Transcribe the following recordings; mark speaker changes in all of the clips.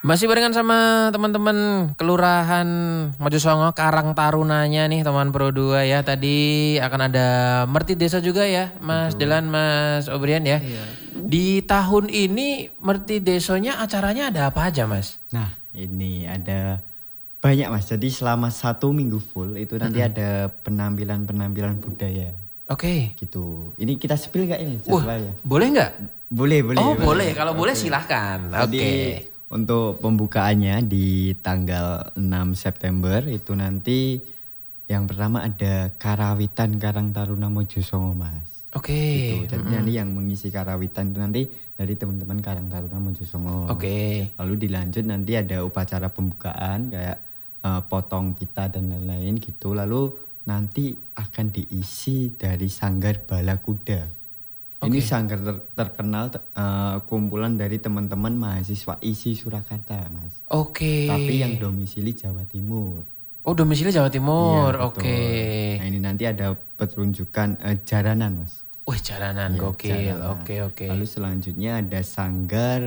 Speaker 1: Masih barengan sama teman-teman Kelurahan Mojosongo, Karang Tarunanya nih teman Pro 2 ya. Tadi akan ada Merti Desa juga ya, Mas Delan, Mas Obrian ya.
Speaker 2: Iya.
Speaker 1: Di tahun ini Merti Desonya acaranya ada apa aja, Mas?
Speaker 2: Nah, ini ada banyak Mas. Jadi selama 1 minggu full itu nanti ada penampilan-penampilan budaya.
Speaker 1: Oke.
Speaker 2: Gitu. Ini kita spill gak ini
Speaker 1: Wah,
Speaker 2: jadwalnya?
Speaker 1: boleh nggak?
Speaker 2: Boleh.
Speaker 1: Oh boleh, kalau boleh silahkan.
Speaker 2: Jadi
Speaker 1: Oke.
Speaker 2: untuk pembukaannya di tanggal 6 September itu nanti yang pertama ada Karawitan Karang Taruna Mojosongo Mas.
Speaker 1: Oke.
Speaker 2: Gitu. Jadi nanti yang mengisi karawitan itu nanti dari teman-teman Karang Taruna Mojosongo.
Speaker 1: Oke.
Speaker 2: Lalu dilanjut nanti ada upacara pembukaan kayak potong pita dan lain-lain gitu. Lalu nanti akan diisi dari Sanggar Balakuda. Ini sanggar terkenal kumpulan dari teman-teman mahasiswa ISI Surakarta, Mas.
Speaker 1: Oke.
Speaker 2: Tapi yang domisili Jawa Timur.
Speaker 1: Oh domisili Jawa Timur.
Speaker 2: Iya,
Speaker 1: Oke.
Speaker 2: betul. Nah ini nanti ada pertunjukan jaranan, Mas.
Speaker 1: Wih jaranan
Speaker 2: Iya,
Speaker 1: gokil.
Speaker 2: jaranan.
Speaker 1: Oke.
Speaker 2: Lalu selanjutnya ada Sanggar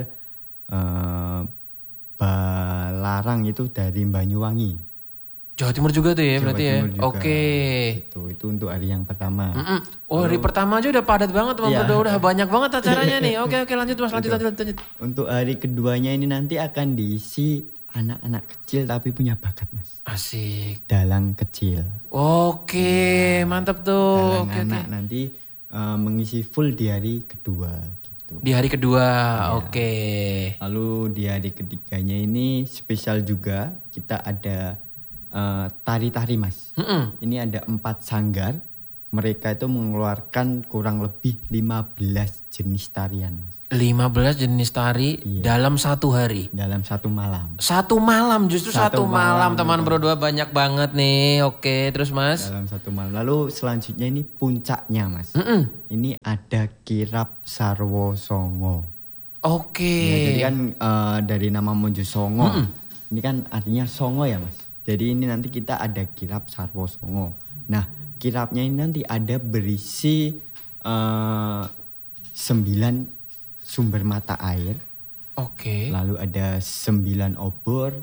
Speaker 2: Balarang itu dari Banyuwangi.
Speaker 1: Jawa Timur juga tuh ya
Speaker 2: Jawa
Speaker 1: berarti ya.
Speaker 2: Timur juga.
Speaker 1: Oke.
Speaker 2: Itu untuk hari yang pertama.
Speaker 1: Oh hari pertama aja udah padat banget teman
Speaker 2: Iya.
Speaker 1: udah banyak banget acaranya nih. Oke lanjut Mas lanjut.
Speaker 2: Untuk hari keduanya ini nanti akan diisi anak-anak kecil tapi punya bakat, Mas.
Speaker 1: Asik.
Speaker 2: Dalang kecil.
Speaker 1: Oke mantap tuh.
Speaker 2: Dalang
Speaker 1: Oke.
Speaker 2: anak nanti mengisi full di hari kedua gitu.
Speaker 1: Di hari kedua. Oke.
Speaker 2: Lalu di hari ketiganya ini spesial juga kita ada tari-tari, Mas. Ini ada 4 sanggar. Mereka itu mengeluarkan kurang lebih 15 jenis tarian, Mas.
Speaker 1: 15 jenis tari dalam satu hari.
Speaker 2: Dalam satu malam.
Speaker 1: Satu malam justru satu malam teman Bro 2 banyak banget nih. Oke terus Mas.
Speaker 2: Dalam satu malam. Lalu selanjutnya ini puncaknya, Mas. Ini ada Kirap Sarwo Songo.
Speaker 1: Oke.
Speaker 2: Ya, jadi kan dari nama Mojosongo. Ini kan artinya songo ya, Mas. Jadi ini nanti kita ada Kirap Sarwo Songo. Nah, kirapnya ini nanti ada berisi 9 sumber mata air.
Speaker 1: Oke.
Speaker 2: Lalu ada 9 obor,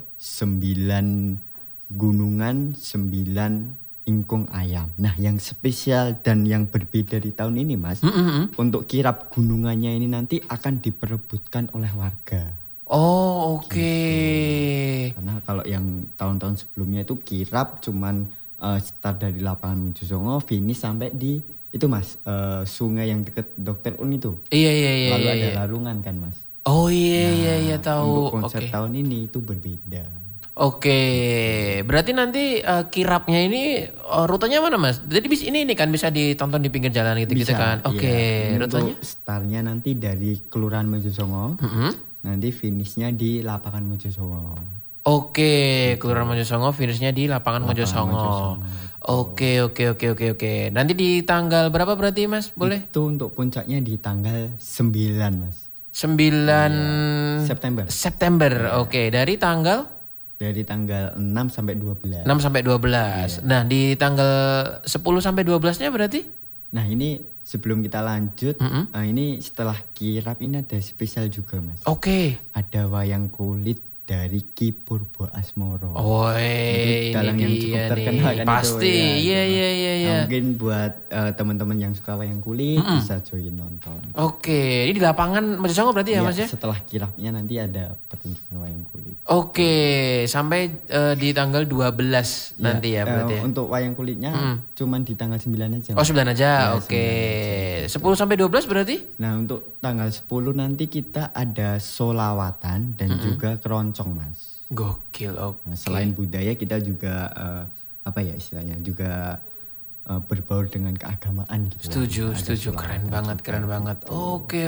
Speaker 2: 9 gunungan, 9 ingkung ayam. Nah, yang spesial dan yang berbeda di tahun ini, Mas, untuk kirap gunungannya ini nanti akan diperebutkan oleh warga.
Speaker 1: Oh oke.
Speaker 2: Karena kalau yang tahun-tahun sebelumnya itu kirap cuman start dari lapangan Mojosongo, finish sampai di itu, Mas, sungai yang deket Dokter Un itu.
Speaker 1: Iya.
Speaker 2: Lalu ada larungan kan, Mas.
Speaker 1: Oh iya tahu.
Speaker 2: Untuk konsep
Speaker 1: Oke.
Speaker 2: tahun ini itu berbeda.
Speaker 1: Oke, berarti nanti kirapnya ini rutenya mana Mas? Jadi ini kan bisa ditonton di pinggir jalan gitu kan? Oke,
Speaker 2: iya.
Speaker 1: rutenya?
Speaker 2: Untuk startnya nanti dari Kelurahan Mojosongo, nanti finishnya di lapangan Mojosongo.
Speaker 1: Oke, Kelurahan Mojosongo, finishnya di lapangan Mojosongo. Oke. Nanti di tanggal berapa berarti Mas? Boleh?
Speaker 2: Itu untuk puncaknya di tanggal 9, Mas.
Speaker 1: 9
Speaker 2: September.
Speaker 1: Oke, dari tanggal?
Speaker 2: Dari tanggal 6 sampai 12.
Speaker 1: 6 sampai 12. Nah, di tanggal 10 sampai 12-nya berarti?
Speaker 2: Nah, ini sebelum kita lanjut, ini setelah kirap ini ada spesial juga, Mas.
Speaker 1: Oke.
Speaker 2: Ada wayang kulit dari Ki Purbo Asmoro.
Speaker 1: Oh,
Speaker 2: Itu dalang yang cukup terkenal kan
Speaker 1: pasti.
Speaker 2: itu.
Speaker 1: Iya.
Speaker 2: Nah, mungkin buat teman-teman yang suka wayang kulit bisa join nonton.
Speaker 1: Oke, ini di lapangan Mojosongo berarti ya Mas ya?
Speaker 2: Setelah kirapnya nanti ada pertunjukan wayang kulit.
Speaker 1: Oke, sampai di tanggal 12 nanti ya berarti ya?
Speaker 2: Untuk wayang kulitnya cuman di tanggal 9 aja.
Speaker 1: Oh 9 aja,
Speaker 2: Ya,
Speaker 1: oke.
Speaker 2: 9
Speaker 1: 10 sampai 12 berarti?
Speaker 2: Nah, untuk tanggal 10 nanti kita ada solawatan dan juga keroncong, Mas.
Speaker 1: Gokil, oke.
Speaker 2: Nah, selain budaya kita juga apa ya istilahnya juga berbaur dengan keagamaan gitu.
Speaker 1: Setuju, keren banget. Oke.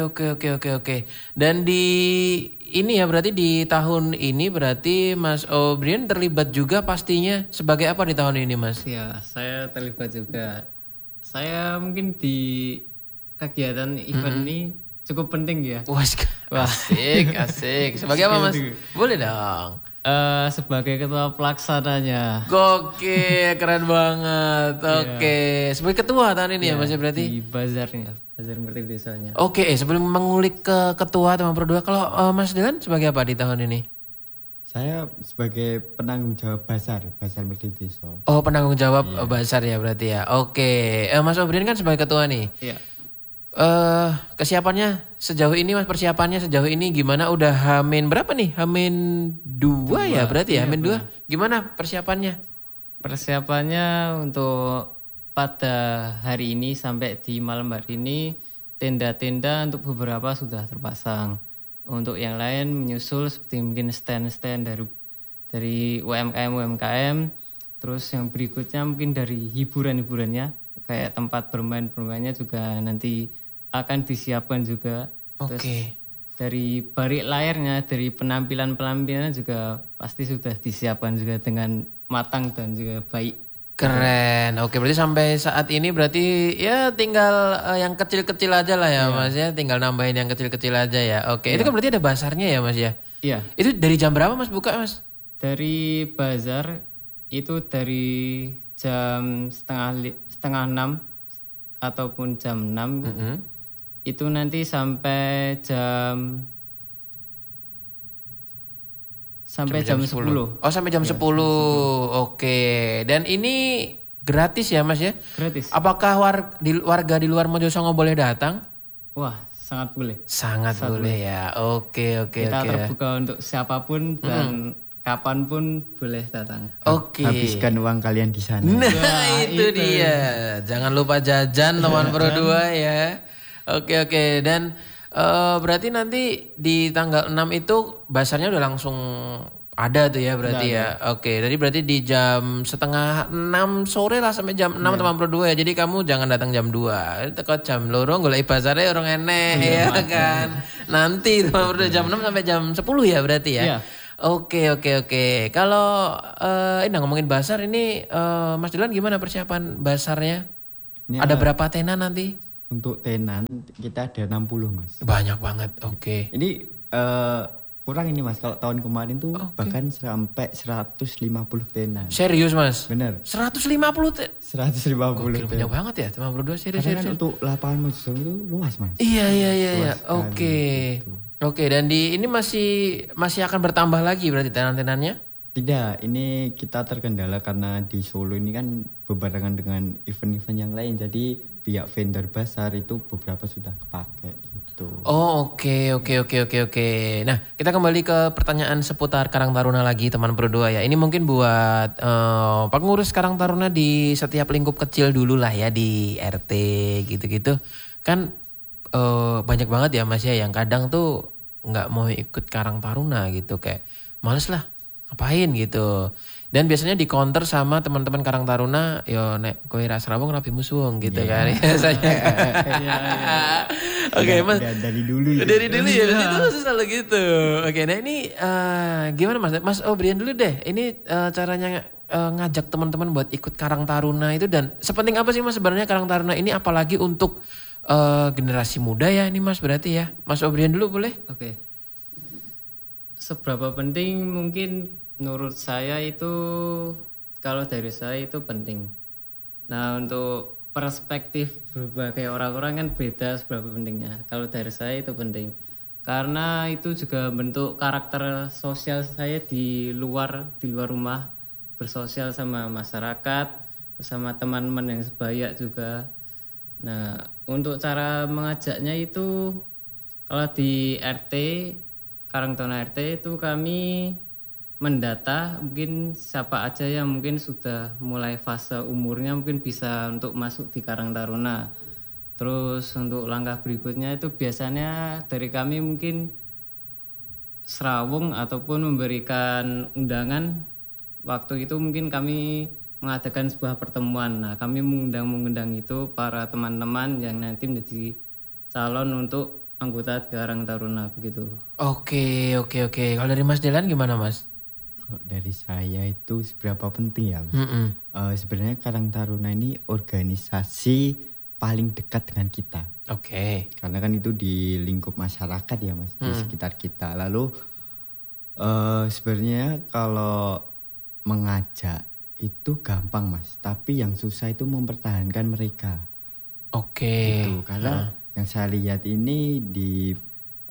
Speaker 1: Dan di ini ya berarti di tahun ini berarti Mas Obrian terlibat juga pastinya sebagai apa di tahun ini Mas?
Speaker 3: Ya, saya terlibat juga. Saya mungkin di kegiatan event ini cukup penting ya.
Speaker 1: Wah, asik. Sebagai apa Mas? Boleh dong.
Speaker 3: Sebagai ketua pelaksananya.
Speaker 1: Gokil, keren banget. Oke, sebagai ketua tahun ini ya Mas ya berarti?
Speaker 3: Di bazarnya, bazar Merti Desanya.
Speaker 1: Oke, sebelum mengulik ke ketua teman berdua, kalau Mas Delan sebagai apa di tahun ini?
Speaker 2: Saya sebagai penanggung jawab Basar Merdeka Desa.
Speaker 1: Oh, penanggung jawab Basar ya berarti ya. Oke. Mas Obrian kan sebagai ketua nih.
Speaker 3: Iya.
Speaker 1: Kesiapannya sejauh ini Mas, persiapannya sejauh ini gimana? Udah Hamin berapa nih? Hamin 2 ya berarti ya? Hamin 2. Gimana persiapannya?
Speaker 3: Persiapannya untuk pada hari ini sampai di malam hari ini tenda-tenda untuk beberapa sudah terpasang. Untuk yang lain menyusul seperti mungkin stand-stand dari UMKM. Terus yang berikutnya mungkin dari hiburan-hiburannya kayak tempat bermain-bermainnya juga nanti akan disiapkan juga. Terus dari balik layarnya, dari penampilan-penampilannya juga pasti sudah disiapkan juga dengan matang dan juga baik.
Speaker 1: Keren. Oke, berarti sampai saat ini berarti ya tinggal yang kecil-kecil aja lah ya Mas ya. Tinggal nambahin yang kecil-kecil aja ya. Oke, itu kan berarti ada bazarnya ya Mas ya?
Speaker 3: Iya.
Speaker 1: Itu dari jam berapa Mas buka Mas?
Speaker 3: Dari bazar itu dari jam setengah 6 ataupun jam 6 itu nanti sampai jam 10.
Speaker 1: Oh, sampai jam 10. Oke. Dan ini gratis ya Mas ya?
Speaker 3: Gratis.
Speaker 1: Apakah warga di luar Mojosongo boleh datang?
Speaker 3: Wah, sangat boleh.
Speaker 1: Sangat boleh ya. Oke.
Speaker 3: Kita terbuka untuk siapapun dan kapanpun boleh datang.
Speaker 1: Oke.
Speaker 2: Habiskan uang kalian di sana.
Speaker 1: Nah, itu dia. Jangan lupa jajan teman Pro 2 ya. Oke. Dan berarti nanti di tanggal 6 itu basarnya udah langsung ada tuh ya berarti ya. Oke, jadi berarti di jam setengah 6 sore lah sampai jam 6 teman Pro 2 ya. Jadi kamu jangan datang jam 2. Itu kok jam loro golek basarnya orang enek ya kan. Nanti teman Pro 2 jam 6 sampai jam 10 ya berarti ya.
Speaker 3: Iya.
Speaker 1: Oke. Kalau ini ngomongin basar ini Mas Dilan gimana persiapan basarnya?
Speaker 2: Ini
Speaker 1: Ada berapa tenan nanti?
Speaker 2: Untuk tenan kita ada 60 Mas.
Speaker 1: Banyak banget. Oke.
Speaker 2: Ini kurang ini Mas, kalau tahun kemarin tuh bahkan sampai 150 tenan.
Speaker 1: Serius Mas?
Speaker 2: Bener.
Speaker 1: 150
Speaker 2: 150
Speaker 1: Gokil,
Speaker 2: tenan.
Speaker 1: banyak banget ya teman berdua serius.
Speaker 2: Karena kan untuk lapangan Mojosongo itu luas Mas.
Speaker 1: Iya.
Speaker 2: Luas sekali,
Speaker 1: Oke.
Speaker 2: gitu.
Speaker 1: Oke, dan di ini masih akan bertambah lagi berarti tenan-tenannya?
Speaker 2: Tidak, ini kita terkendala karena di Solo ini kan bebarengan dengan event-event yang lain. Jadi pihak vendor basar itu beberapa sudah kepake gitu.
Speaker 1: Oh, oke. Nah, kita kembali ke pertanyaan seputar Karang Taruna lagi teman Pro 2 ya. Ini mungkin buat pengurus Karang Taruna di setiap lingkup kecil dulu lah ya, di RT gitu-gitu. Kan banyak banget ya Mas ya yang kadang tuh nggak mau ikut Karang Taruna gitu, kayak males lah ngapain gitu. Dan biasanya di counter sama teman-teman Karang Taruna, yo nek kowe ra srawung rabi musuh gitu kan biasanya. Oke, Mas.
Speaker 2: Dari dulu itu.
Speaker 1: Dari dulu ya, itu selalu gitu. Oke, nah ini gimana Mas? Mas Obrian dulu deh. Ini caranya ngajak teman-teman buat ikut Karang Taruna itu, dan sepenting apa sih Mas sebenarnya Karang Taruna ini, apalagi untuk generasi muda ya ini Mas berarti ya. Mas Obrian dulu boleh?
Speaker 3: Oke. Seberapa penting mungkin menurut saya itu, kalau dari saya itu penting. Nah, untuk perspektif berbagai orang-orang kan beda seberapa pentingnya. Kalau dari saya itu penting. Karena itu juga bentuk karakter sosial saya di luar rumah, bersosial sama masyarakat, sama teman-teman yang sebaya juga. Nah, untuk cara mengajaknya itu kalau di RT Karang Taruna RT itu kami mendata mungkin siapa aja yang mungkin sudah mulai fase umurnya mungkin bisa untuk masuk di Karang Taruna. Terus untuk langkah berikutnya itu biasanya dari kami mungkin serawung ataupun memberikan undangan. Waktu itu mungkin kami mengadakan sebuah pertemuan. Nah, kami mengundang itu para teman-teman yang nanti menjadi calon untuk anggota Karang Taruna begitu.
Speaker 1: Oke. Kalau dari Mas Delan gimana Mas?
Speaker 2: Kalau dari saya itu seberapa penting ya Mas? Sebenarnya Karang Taruna ini organisasi paling dekat dengan kita.
Speaker 1: Oke.
Speaker 2: Karena kan itu di lingkup masyarakat ya Mas, di sekitar kita. Lalu sebenarnya kalau mengajak itu gampang Mas, tapi yang susah itu mempertahankan mereka.
Speaker 1: Oke.
Speaker 2: Gitu. Karena yang saya lihat ini di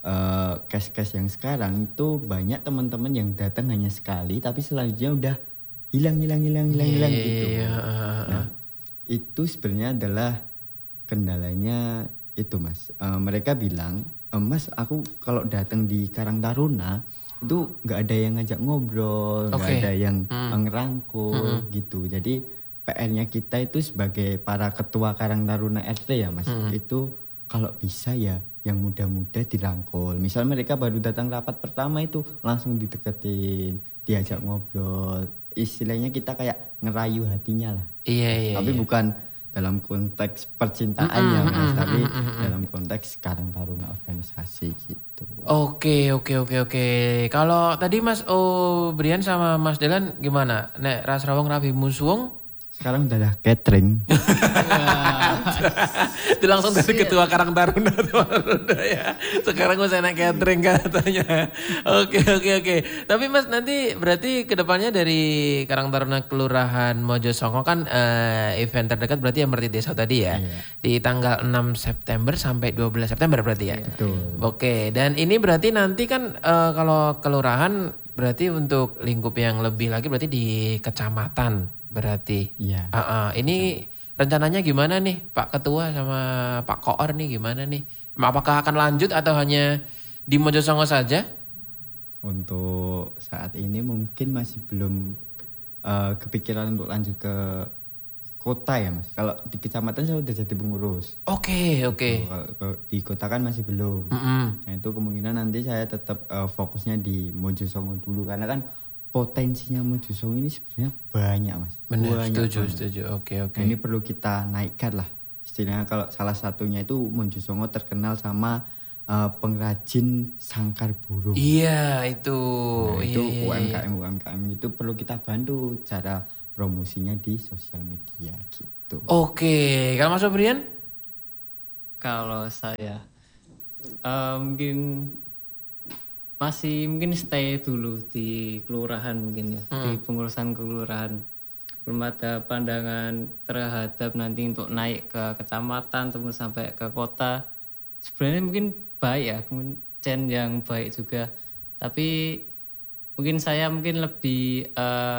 Speaker 2: case-case yang sekarang itu banyak teman-teman yang datang hanya sekali tapi selanjutnya udah hilang gitu. Nah, itu sebenarnya adalah kendalanya itu Mas. Mereka bilang, "Mas, aku kalau datang di Karang Taruna itu nggak ada yang ngajak ngobrol, nggak ada yang ngerangkul gitu." Jadi PR-nya kita itu sebagai para ketua Karang Taruna RT ya Mas, itu kalau bisa ya yang muda-muda dirangkul. Misal mereka baru datang rapat pertama itu langsung dideketin, diajak ngobrol. Istilahnya kita kayak ngerayu hatinya lah.
Speaker 1: Iya.
Speaker 2: Tapi bukan dalam konteks percintaan ya Mas, tapi dalam konteks Karang Taruna organisasi gitu.
Speaker 1: Oke. Kalau tadi Mas Brian sama Mas Delan gimana? Nek Ras Rawong Rabi Musuwung
Speaker 2: Sekarang udah ada catering.
Speaker 1: itu langsung dari ketua Karang Taruna ya. Sekarang gue naik catering katanya. Oke. Tapi Mas nanti berarti kedepannya dari Karang Taruna Kelurahan Mojosongo kan event terdekat berarti yang Merti Desa tadi ya.
Speaker 2: Iya.
Speaker 1: Di tanggal 6 September sampai 12 September berarti ya.
Speaker 2: Betul.
Speaker 1: Oke, dan ini berarti nanti kan kalau kelurahan berarti untuk lingkup yang lebih lagi berarti di kecamatan berarti.
Speaker 2: Iya.
Speaker 1: Ini rencananya gimana nih Pak Ketua sama Pak Koor nih gimana nih? Apakah akan lanjut atau hanya di Mojosongo saja?
Speaker 2: Untuk saat ini mungkin masih belum kepikiran untuk lanjut ke kota ya Mas. Kalau di kecamatan saya udah jadi pengurus.
Speaker 1: Oke.
Speaker 2: Kalau di kota kan masih belum. Nah itu kemungkinan nanti saya tetap fokusnya di Mojosongo dulu karena kan potensinya Mojosongo ini sebenarnya banyak Mas.
Speaker 1: Benar,
Speaker 2: Banyak
Speaker 1: setuju. Oke.
Speaker 2: Nah, ini perlu kita naikkan lah. Istilahnya kalau salah satunya itu Mojosongo terkenal sama pengrajin sangkar burung.
Speaker 1: Iya itu.
Speaker 2: Nah, itu
Speaker 1: Iya.
Speaker 2: UMKM itu perlu kita bantu cara promosinya di sosial media gitu.
Speaker 1: Oke, kalau Mas Brian?
Speaker 3: Kalau saya mungkin masih mungkin stay dulu di kelurahan mungkin ya, di pengurusan kelurahan. Belum ada pandangan terhadap nanti untuk naik ke kecamatan ataupun sampai ke kota. Sebenarnya mungkin baik ya, kemudian yang baik juga. Tapi mungkin saya mungkin lebih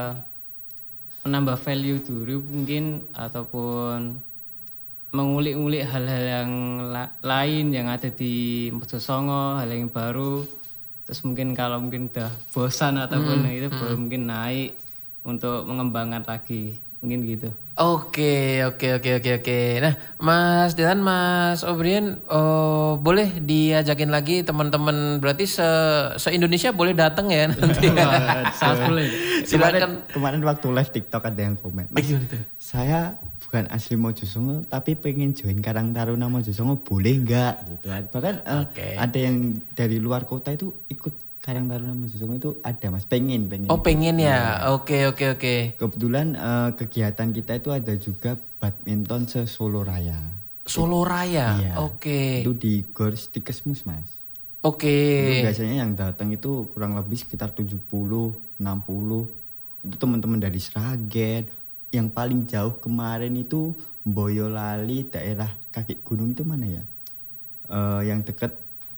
Speaker 3: menambah value dulu mungkin ataupun mengulik-ulik hal-hal yang lain yang ada di Mojosongo, hal yang baru. Terus mungkin kalau mungkin udah bosan ataupun itu baru mungkin naik untuk mengembangkan lagi. Mungkin gitu.
Speaker 1: Oke. Nah, Mas Dilan, Mas O'Brien, boleh diajakin lagi teman-teman berarti se-Indonesia boleh datang ya nanti.
Speaker 3: Sangat boleh.
Speaker 1: Silakan.
Speaker 2: Kemarin waktu live TikTok ada yang komen. Mas, saya bukan asli Mojosongo tapi pengen join Karang Taruna Mojosongo, boleh nggak gitu. Bahkan ada yang dari luar kota itu ikut Karang Taruna Mojosongo itu ada Mas, pengen.
Speaker 1: Oh pengen ya, oke.
Speaker 2: Kebetulan kegiatan kita itu ada juga badminton se-Solo Raya.
Speaker 1: Solo Raya,
Speaker 2: Iya.
Speaker 1: oke.
Speaker 2: Itu di Gor Stikesmus Mas.
Speaker 1: Oke.
Speaker 2: Itu biasanya yang datang itu kurang lebih sekitar 70, 60. Itu teman-teman dari Sragen. Yang paling jauh kemarin itu Boyolali, daerah kaki gunung itu mana ya? Yang dekat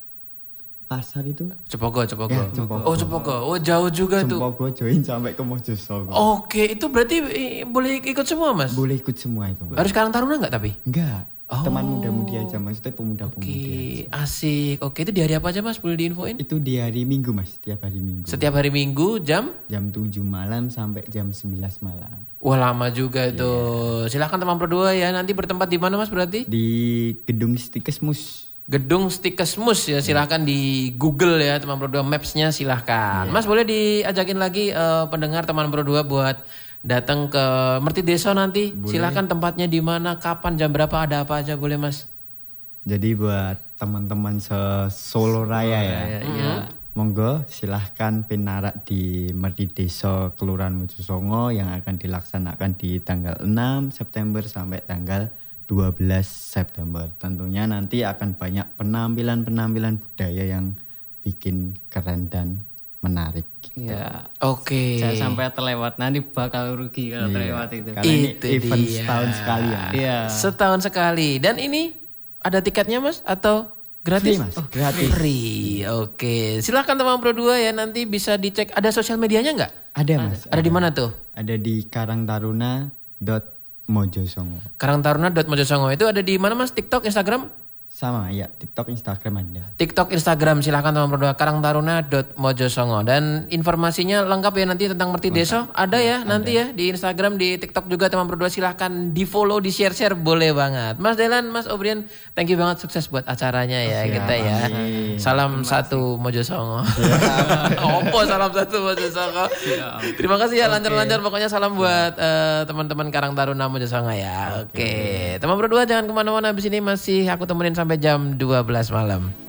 Speaker 2: pasar itu.
Speaker 1: Cepogo.
Speaker 2: Ya, Cepogo.
Speaker 1: Oh Cepogo, oh jauh juga tuh.
Speaker 2: Cepogo join sampai ke Mojosongo.
Speaker 1: Oke, itu berarti boleh ikut semua Mas?
Speaker 2: Boleh ikut semua itu.
Speaker 1: Harus Karang Taruna nggak tapi?
Speaker 2: Enggak.
Speaker 1: Oh.
Speaker 2: Teman muda-mudi aja, maksudnya pemuda-pemudi.
Speaker 1: Oke, asik. Oke, itu di hari apa aja Mas? Boleh diinfoin?
Speaker 2: Itu di hari Minggu Mas, setiap hari Minggu.
Speaker 1: Setiap hari Minggu jam?
Speaker 2: Jam 7 malam sampai jam 11 malam.
Speaker 1: Wah lama juga tuh. Silahkan teman berdua ya. Nanti bertempat di mana Mas berarti?
Speaker 2: Di Gedung Stikesmus.
Speaker 1: Gedung Stikesmus ya. Silahkan di Google ya teman berdua, Maps-nya silahkan. Mas boleh diajakin lagi pendengar teman berdua buat datang ke Merti Desa nanti. Silahkan tempatnya di mana, kapan, jam berapa, ada apa aja boleh Mas.
Speaker 2: Jadi buat teman-teman Solo Raya ya. Monggo silahkan pinarak di Merti Desa Kelurahan Mojosongo yang akan dilaksanakan di tanggal 6 September sampai tanggal 12 September. Tentunya nanti akan banyak penampilan-penampilan budaya yang bikin keren dan menarik.
Speaker 3: Ya.
Speaker 1: Oke.
Speaker 3: Jangan sampai terlewat, nanti bakal rugi kalau terlewat itu.
Speaker 2: Karena ini
Speaker 1: Itu
Speaker 2: event
Speaker 1: dia.
Speaker 2: setahun sekali ya.
Speaker 3: Iya.
Speaker 1: Setahun sekali. Dan ini ada tiketnya Mas atau Gratis?
Speaker 2: Free, Mas. Gratis.
Speaker 1: Free. Oke. Silahkan teman Pro 2 ya, nanti bisa dicek. Ada sosial medianya nggak?
Speaker 2: Ada, Mas.
Speaker 1: Ada di mana tuh?
Speaker 2: Ada di karangtaruna.mojosongo.
Speaker 1: Karangtaruna.mojosongo itu ada di mana Mas? TikTok, Instagram?
Speaker 2: Sama ya, TikTok, Instagram ada.
Speaker 1: TikTok, Instagram, silahkan teman Pro 2, karangtaruna.mojosongo. Dan informasinya lengkap ya nanti tentang Merti Deso. Ada ya nanti ya di Instagram, di TikTok juga teman Pro 2, silahkan di follow, di share boleh banget. Mas Delan, Mas Obrian, thank you banget, sukses buat acaranya ya kita ya. Salam satu Mojosongo. Opo salam satu Mojosongo. Terima kasih ya, lancar-lancar pokoknya, salam buat teman-teman Karang Taruna Mojosongo ya. Oke. Teman Pro 2 jangan kemana-mana, abis ini masih aku temenin sampai jam 12 malam.